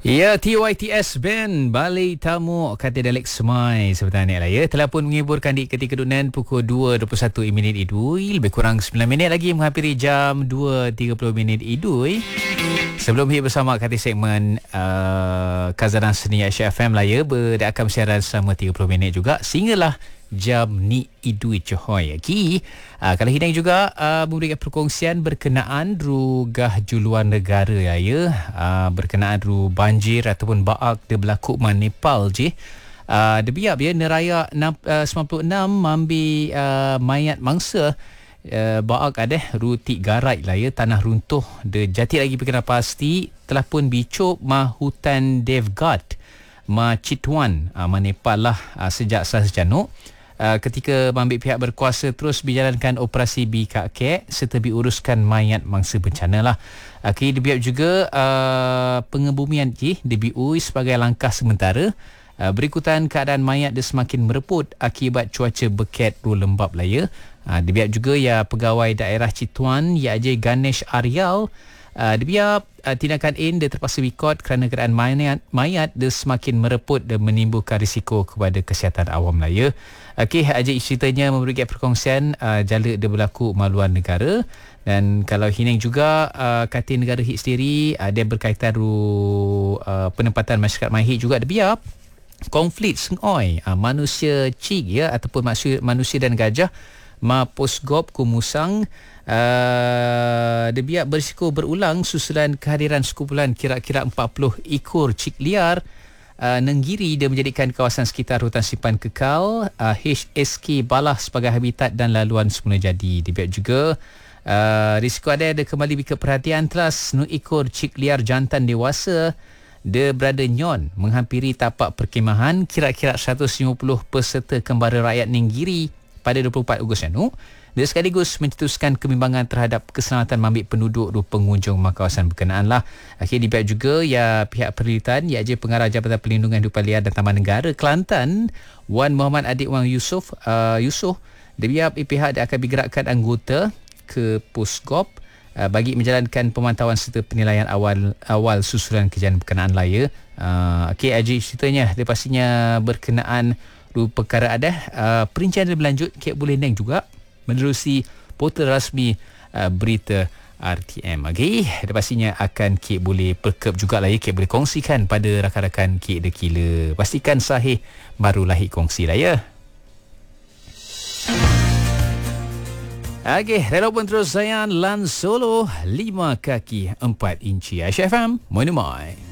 Ya, TYTS Band balik tamu kata Dalek Semai sebentar ni lah ya. Telah pun menghiburkan di ketika kedudukan pukul 2.21 minit idui. Lebih kurang 9 minit lagi menghampiri jam 2.30 idui. Sebelum hit bersama kata segmen Kazanan Seni Aisyah FM lah ya. Berdakam siaran selama 30 minit juga. Sehinggalah jam ni idui cohoy lagi. Kalau hidang juga memberikan perkongsian berkenaan rugah juluan negara ya. Berkenaan ru banjir ataupun baak dia berlaku man Nepal je. Dia biar ya neraya 96 mambi mayat mangsa baak ada rutik garai lah ya, tanah runtuh de jati lagi berkenaan pasti telah pun bicup ma hutan Devghat ma Chitwan ma Nepal lah sejak selasa Januk. Ketika ambil pihak berkuasa terus berjalankan operasi BKK serta diuruskan mayat mangsa bencana lah. Dibiak juga pengebumian DBU sebagai langkah sementara berikutan keadaan mayat dia semakin mereput akibat cuaca beket ru lembap lah ya. Dibiak juga ya pegawai daerah Chitwan ya Ajay Ganesh Aryal dibiak tindakan dia terpaksa bikot kerana keadaan mayat dia semakin mereput dan menimbulkan risiko kepada kesihatan awam lah ya. Okey, Ajay ceritanya memberikan perkongsian jala dia berlaku maluan negara. Dan kalau hining juga katil negara hit sendiri dia berkaitan penempatan masyarakat Mahit juga ada biar konflik sengoi manusia cik ya ataupun manusia dan gajah ma Posgop Kumusang dia biar berisiko berulang susulan kehadiran sekumpulan kira-kira 40 ekor cik liar Nenggiri dia menjadikan kawasan sekitar hutan simpan kekal HSK Balah sebagai habitat dan laluan semula jadi. Dia biar juga risiko ada kembali ke perhatian teras nu ekor cik liar jantan dewasa dia berada nyon menghampiri tapak perkemahan kira-kira 150 peserta kembara rakyat Nenggiri pada 24 Ogos Janu. Dia sekaligus mencetuskan kebimbangan terhadap keselamatan mambik penduduk dan pengunjung kawasan berkenaan lah. Akhirnya dibiak juga ya pihak perlitan ya je pengarah Jabatan Perlindungan Hidupan Liar dan Taman Negara Kelantan Wan Muhammad Adik Wang Yusof dia biak pihak dia akan digerakkan anggota ke Posgop bagi menjalankan pemantauan serta penilaian awal susulan kejadian berkenaan lah ya. Okey, Ajay ceritanya dia pastinya berkenaan perkara ada perincian lebih lanjut Kek boleh neng juga menerusi portal rasmi berita RTM. Okey, dia pastinya akan Kek boleh perkep jugalah ya, Kek boleh kongsikan pada rakan-rakan Kek dekila. Pastikan sahih barulah hit kongsi lah ya. Okey, rela pun terus Zayan Lan Solo 5 kaki 4 inci Aisyah FM. Moi.